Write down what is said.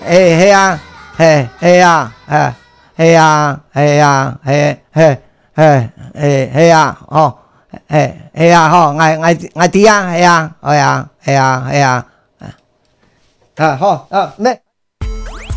嘿啊，嘿嘿啊，嘿啊，嘿啊，嘿嘿嘿嘿嘿啊，哦，嘿啊，吼，爱啲啊，嘿啊，嘿啊，嘿啊，嘿啊，好，咩？